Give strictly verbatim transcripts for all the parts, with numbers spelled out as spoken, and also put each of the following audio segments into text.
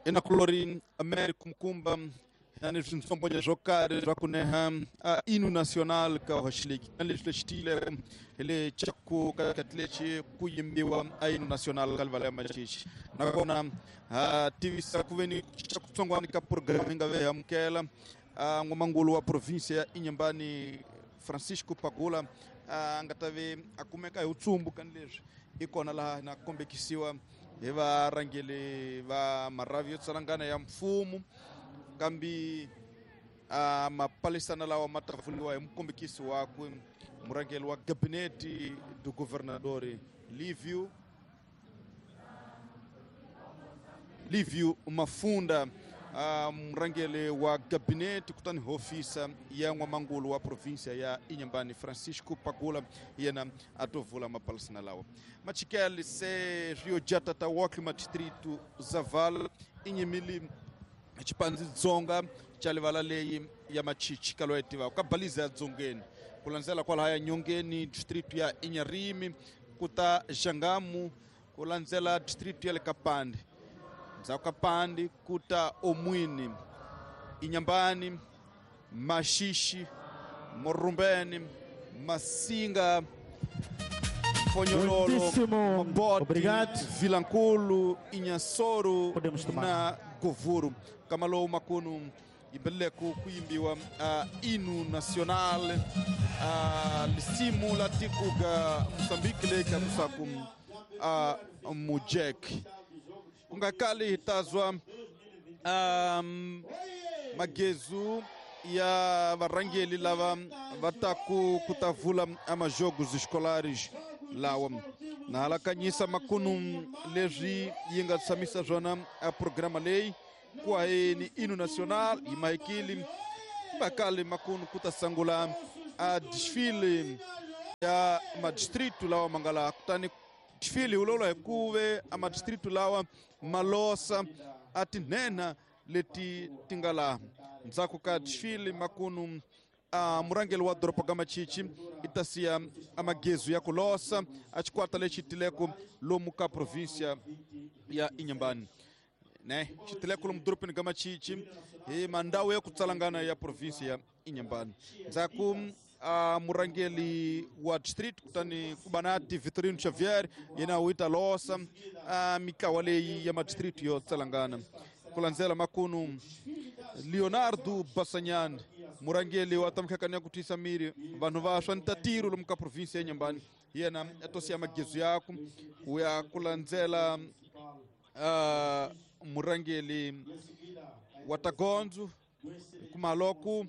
ina colorin Américo Mkumba yani nsomboja jokare rakuneha inu national ka hoshlig ali stile ile chaku katlechi kuyimbiwa inu national kalvala machichi nakona T V sakuveni chaku tsongwani ka programme ngave yamkela ngomangulu wa província ya Inhambane Francisco Pagula angatave akumeka utsumbu kanleje ikona la na kombekisiwa eva rangele va maravio tsalangana ya mfumu kambi uh, mapalesana lawa matavuliwa ya mkombekisi wakwe murangeli wa gabineti do governador Livio Livio Mafunda uh, murangeli wa gabineti kutani ofisa ya ngwamangulu wa província ya Inhambane Francisco Pagula yena atovula mapalesana lawa machikeli se Rio Jata tawakli madistrito Zavala inyemili chipanzi dzonga chalivala leyi ya machichi kaloetiva ukabaliza ya dzongeni kulanzela kwa haya nyongeni district ya Inyarimi kuta Jangamu kulanzela district ya Lekapande za Kapande kuta Omwini Inhambane Mashishi Morumbeni Masinga Fonhololo Maboti Vilankulu Inhasoro na Govuru kamalo makunu ibeleku kuimbiwa uh, inu national uh, lisimu latikuga Mozambique leka musakum uh, mujek kungakali hitazwa um, magezu ya varangeli lava vataku kutavula ama jogos escolares lawa na halakanyisa makunu leji yinga samisa jona a programa lei kwa ni inu nacional imaikili bakali makunu kutasangula a desfile ya madistrito lawa mangala kutani desfile ulolo ekuwe ama distrito lawa malosa atinena leti tingala nzako ka desfile makunu a uh, murangeli wa Doropa Chichi itasia amagezu ya kulosa achikwata le chitileko lomu ka província ya Inhambane ne chitileko lomu Doropa Gama Chichi e mandao ya kutsalangana ya província ya Inhambane nzaku uh, murangeli wa district kutani kubanati Vitorino Xavier yena uita losa uh, mikawale ya madistrito yo tsalangana kulanzela makunu Leonardo Bassanyan murangeli wa tamkakanya kutisa miri vanhu vaswa ntatiru lomka província ya Inhambane yena atosia magezu yako uya kulanzela uh, murangeli wa Tagonzo kumaloku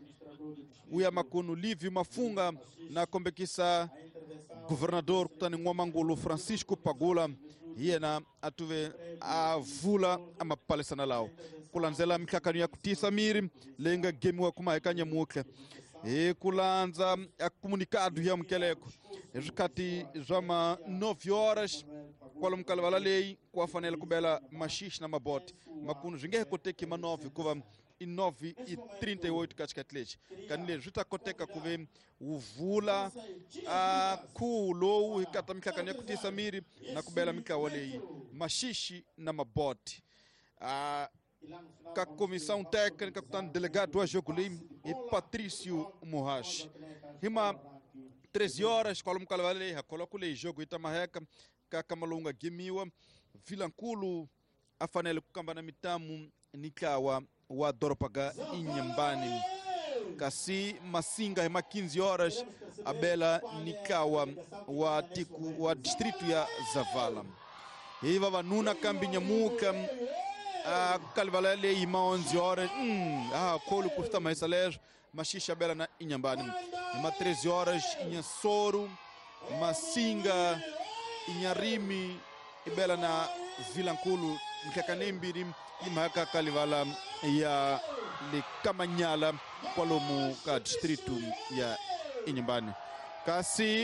uya makunu Livio Mafunga na kombekisa governador kutani ngwamangulu Francisco Pagula yena atuve avula ama palesana lao kulanzela mikakano ya kutisa miri lenga gemi wa kumaekanya muke e kulanza a comunicado ya mkeleko jikati jama nove horas kwa mkalvala lei kwa fanela kubela mashish na maboti makunu jinge koteki ma nove kuva e nove e trinta e oito katikatleche kanile juta koteka kuve uvula a kulo ikata mikakano ya kutisa miri na kubela mikawalei mashishi na maboti a ka comissão técnica kutani delegado wa Jogulim e Patrício Mohash hima treze horas kwa mkalvale hakolokule jogo itamaheka ka kamalunga gemiwa Vilankulu afanele kukambana mitamu nikawa wa Doropa Inhambane kasi Masinga hima quinze horas abela nikawa wa tiku wa distrito ya Zavala hiva vanuna kambi nyamuka a kalvala le ima onze horas hum ah kolo custa mais salário mashisha bela na Inhambane ima treze horas Inhasoro Masinga Inyarimi ibela na Vilankulu mkakanembi ima ka kalvala ya le Kamanyala kwalomu ka distrito ya Inhambane kasi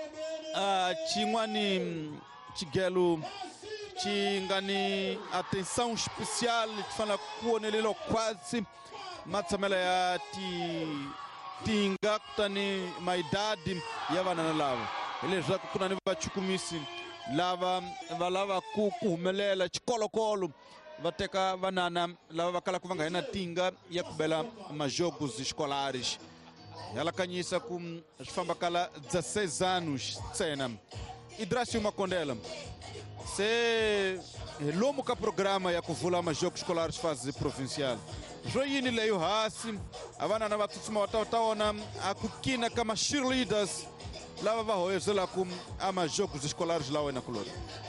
a chingwani chigelo chingani atenção especial fala kuonelelo quase matsamela ya ti tinga kutani maidadi ya vana lava ile zako kuna ni vachukumisi lava valava kukumelela chikolokolo vateka vanana lava vakala ku va nga na tinga ya ku bela majogos escolares. Ela canhissa com as fambacala dezesseis anos cena. Idrácio Macondela. Se lomo ka programa ya kuvula majogos escolares fase provincial. Joini leio hasi, avana na vatutsuma wataona akukina kama cheerleaders lava vahoyezela com ama jogos escolares lá na Colônia.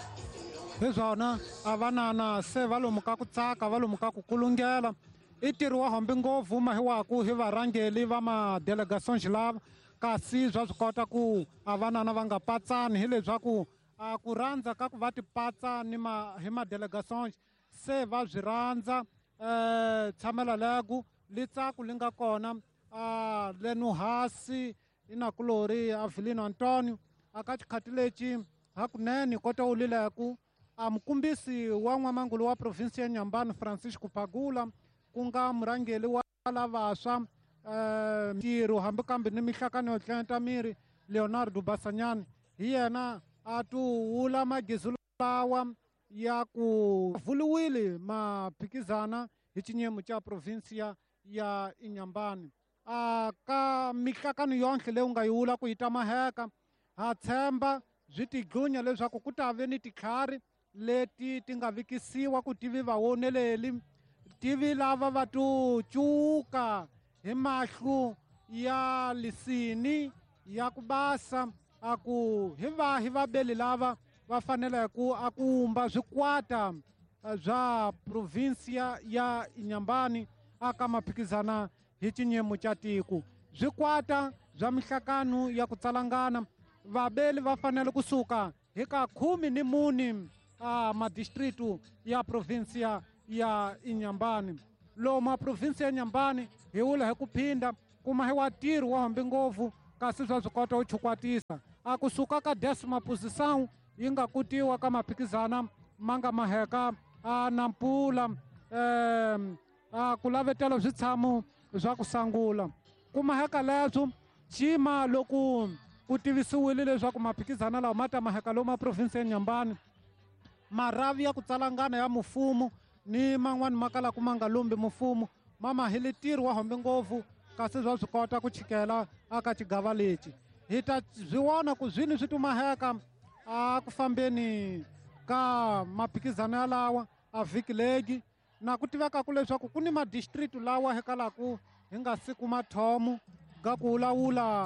Hizona avanana se valumuka ku tsaka valumuka ku kulungela itiriwa hombi ngopfu mahiwaku hi varangeli va ma delegations lava kasi swa swi kota ku avanana va nga patsani hi leswaku a ku rhandza ka ku va ti patsa ni ma hi ma delegations se va byi rhandza eh tshamela legu litsaku linga kona a lenu hasi ina kulori Avelino Antonio aka chikhati lexi hakunene kota ulileku a mukumbisi wa n'wamangulu wa province ya Nyambani Francisco Pagula ku nga murangeli wa lavaswa eh tiro hambi kambe ni mihlakano yo tlenta miri Leonardo Basanyani hi yena a tu wula magizulu lawa ya ku vuliwile maphikizana hi chinyemu cha provincia ya Inyambani a ka mihlakano yonhle leyi nga yiwula ku yita maheka ha tshemba byi tiglunya leswaku ku ta ve ni tikhari leti ti nga vikisiwa ku tivi va woneleli tivi lava va tu cuka hi mahlu ya lisini ya ku basa a ku hi va hi vabeli lava va fanele ku a kumba zwikwata bya provincia ya Inyambani aka maphikizana hi chinyemu cha tiko zwikwata bya mihlakano ya ku tsalangana vabeli va fanele kusuka hi ka khumi ni muni a madistritu ya provincia ya Inyambani loma provincia ya Nyambani hi wula hi ku phinda kuma hi wa tiro wa hombi ngopfu kasi swa swi kota u chukwatisa a kusuka ka décima posição yi nga kutiwa ka maphikizana manga maheka a nampula eh a ku lavetela switshamo swa ku sangula kuma heka leswo chima loku ku tivisiwile leswaku maphikizana lawa mata maheka loma province ya Nyambani maravi ya ku tsalangana ya mufumo ni man'wani makala ku manga lombi mufumo mama hilitiro wa hombi ngopfu kasi swa swi kota ku chikela aka chigava lexi hi ta byi vona ku zwini swi tumaheka a ku fambeni ka maphikizana ya lawa a vhiki legi na ku tiveka ku leswaku ku ni madistritu lawa hekalaku hi nga siku mathomo ga ku wulawula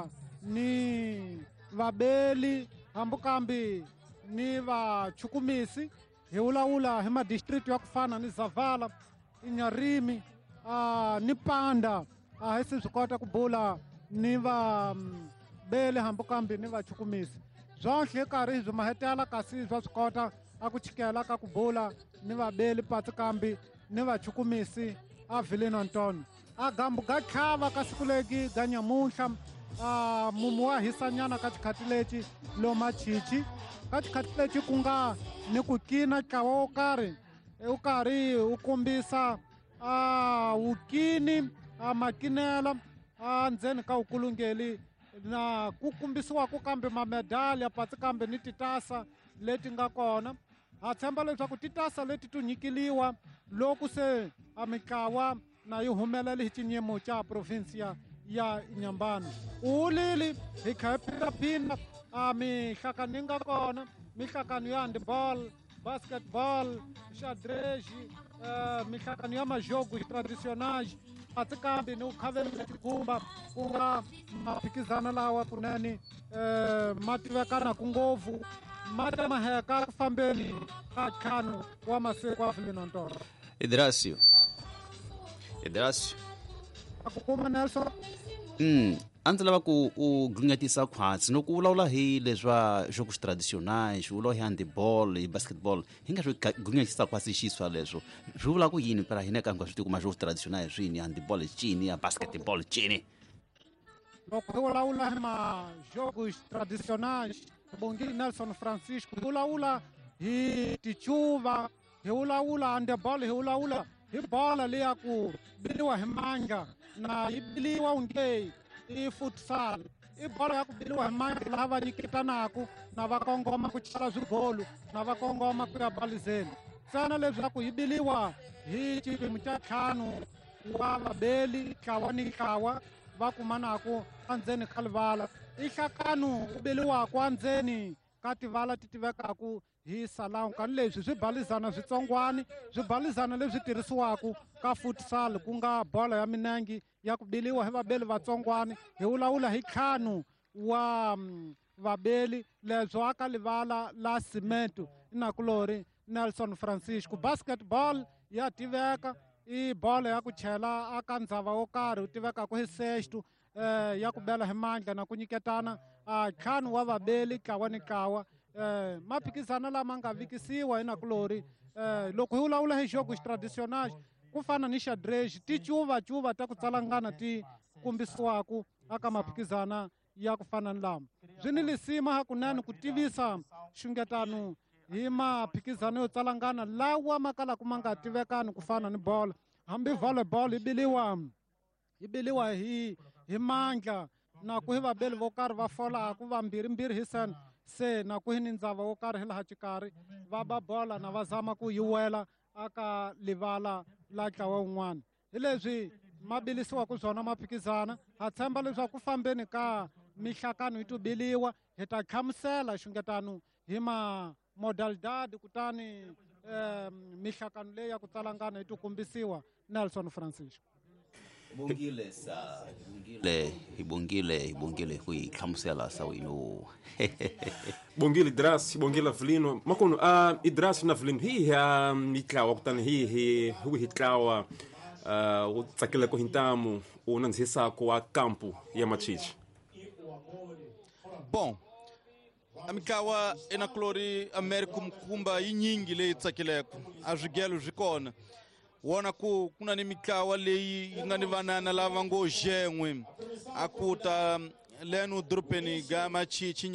ni vabeli hambukambi ni vachukumisi hi wulawula hi madistritu ya ku fana ni Zavala Inyarimi a ni Panda a hi si swi kota ku bula ni va bele hambukambi ni vachukumisi zonhle karhi byi mahetela kasi bya swi kota a ku chikela ka ku bula ni vabeli patsikambi ni vachukumisi Avelino Antonio a gambu ga tlhava ka siku legi ga nyamuhla a mumu wa hisanyana ka chikhati lexi loma chichi ka chikhati lexi ku nga ni ku kina ntlawa wo karhi u karhi u kombisa a wukini a makinela a ndzeni ka ukulungeli na ku kumbisiwaku kambe mamedalya patsikambe ni titasa leti nga kona ha tshemba leswaku titasa leti tu nyikiliwa loku se a mitlawa na yi humelele hi chinyemo cha provincia ya Inyambani ulili hi kha hi phindaphinda a mihlakano yi nga kona mihlakano ya handball basketball xadrez uh, mihlakano ya majogos tradicionais patsikambe ni ku khavela tigumba ku nga maphikizana lawa kunene uh, ma tivekana ku ngopfu ma ta maheka ku fambeni ka ntlhanu wa masiku a Avelino Antonio. Idrácio Idrácio ku kuma Nelson mm a ndzi lava ku u glungatisa khwatsi no ku vulavula hi leswa jogos tradicionais vulavula hi handball hi basketball hi nga swi glungatisa khwatsi xiswa leswo swi vula ku yini para hina ka nga swi tiku ma jogos tradicionais swini handball cini ya basketball cini loko hi vulavula hi ma jogos tradicionais bongile Nelson Francisco hi vulavula hi tichuva hi vulavula handball hi vulavula hi bola leya ku biliwa hi manga na yi biliwa unge i futsal i bola ya ku biliwa hi manga lava nyiketanaku na vakongoma ku chala swigolu na vakongoma ku ya balizeni ntsena leswaku yi biliwa hi xipimo xa ntlhanu wa vabeli ntlawa ni ntlawa va kumanaku endzeni ka rivala. I nhlakanu wu biliwaku endzeni ka tivala ti tivekaku hi salawu, kani leswi swibalizana switsongwani swibalizana leswi tirhisiwaku ka futsal ku nga bolo ya minenge ya ku biliwa hi vabeli vatsongwani hi wulawula hi ntlhanu wa um, vabeli leswo aka livala la cemento inakulori Nelson Francisco. Basketball ya tiveka i bolo ya ku chela aka ndzhava wo karhi wu tivekaku hi sexto eh, ya ku bela hi mandla na ku nyiketana a ntlhanu wa vabeli ntlawa ni ntlawa. Eh, maphikizano lama nga vikisiwa inakulori eh, loko hi wulawula hi jogo traditional ku fana ni xadrexi ti cuva cuva ta ku tsalangana ti kumbisiwaku aka maphikizana ya ku fana ni lama. Byi ni lisima hakunene ku tivisa xungetano hi maphikizano yo tsalangana lawa ma kalaku ma nga tivekani ku fana ni bolo. Hambi volleyball yi biliwa yi biliwa hi hi mandla na ku hi vabeli vo karhi va folaku vambirhimbirhi hi sen se na ku hi ni ndzhava wo karhi hi laha xikarhi va ba bola na va zama ku yi wela aka livala la ntlawa wun'wana. Hi leswi ma bilisiwaku swona maphikizana. Ha tshemba leswaku ku fambeni ka mihlakano yi to biliwa hi ta hlamusela xungetano hi ma modalidade kutani um, mihlakano leyi ya ku tsalangana yi to kombisiwa. Nelson Francisco. Bongile sa bongile ibongile ibongile ku ihlamusela sa wino. Bongile Dras bongile Avelino makono a Idras na Avelino hi ha mitlawa kutani hi hi hu hitlawa uh utsakela ko hintamu unanzisa ko wa campo ya machichi. Bom, a mikawa inakulori America mkumba yinyingi leyi tsakeleko a zwigelo zvikona. Wona ku kuna ni mikawa leyi nga ni vanana lava ngo jenwe akuta leno dropeni ga machichi